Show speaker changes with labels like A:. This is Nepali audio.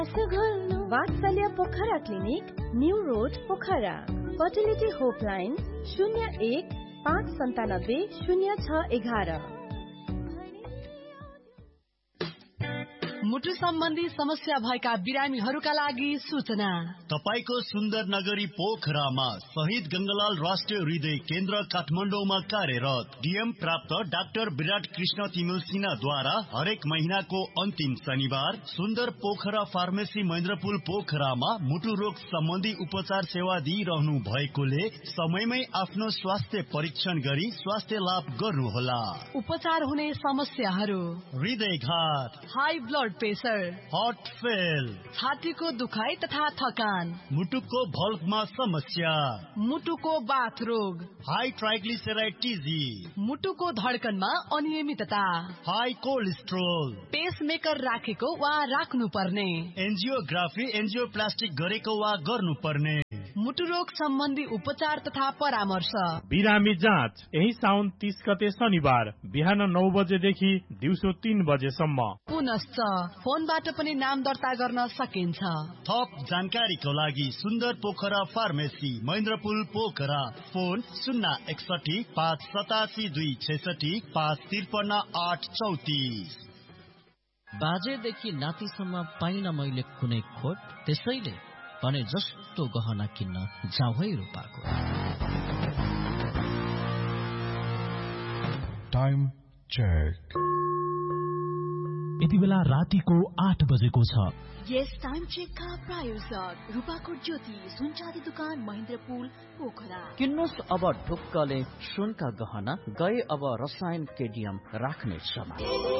A: वात्सल्य Pokhara clinic, new road Pokhara. Fertility होपलाइन 01-597-0611।
B: मुटु सम्बन्धी समस्या भएका बिरामीहरूका लागि सूचना।
C: तपाईको सुन्दर नगरी पोखरामा शहीद गंगालाल राष्ट्रिय हृदय केन्द्र काठमाडौँमा कार्यरत डीएम प्राप्त डाक्टर विराट कृष्ण तिमिल सिन्हाद्वारा हरेक महिनाको अन्तिम शनिबार सुन्दर पोखरा फार्मेसी महेन्द्रपुल पोखरामा मुटु रोग सम्बन्धी उपचार सेवा दिइरहनु भएकोले समयमै आफ्नो स्वास्थ्य परीक्षण गरी स्वास्थ्य लाभ गर्नुहोला।
B: उपचार हुने समस्याहरू:
C: हृदयघात,
B: high blood pressure,
C: heart fail,
B: छातीको दुखाइ तथा थकान,
C: मुटुको भल्भमा समस्या,
B: मुटुको बाथ रोग,
C: हाई ट्राइग्लिसराइड टिजी,
B: मुटुको धड्कनमा अनियमितता,
C: हाई कोलेस्ट्रोल,
B: पेसमेकर राखेको वा राख्नु पर्ने,
C: एन्जियोग्राफी एन्जियोप्लास्टिक गरेको वा गर्नुपर्ने,
B: मुटु रोग सम्बन्धी उपचार तथा परामर्श।
D: बिरामी जाँच यही साउन 30 गते शनिबार बिहान 9 बजेदेखि दिउँसो 3 बजेसम्म।
B: पुनश्च फोनबाट पनि नाम दर्ता गर्न सकिन्छ।
C: थप जानकारीको लागि सुन्दर पोखरा फार्मेसी महेन्द्रपुल पोखरा, फोन 061-587-266-553-834।
E: बाजेदेखि नातिसम्म पाइन मैले कुनै खोट, त्यसैले भने जस्तो गहना किन्न जाऊ है रूपाको।
F: Time check.
G: यति बेला रातिको 8 बजेको छ।
H: यस टाइम चेकका प्रायोजक रूपाकोट ज्योति सुनचाँदी दुकान महेन्द्रपुल पोखरा।
E: किन्नुस् अब ढुक्कले सुनका गहना, गए अब रसायन केडियम राख्ने समय।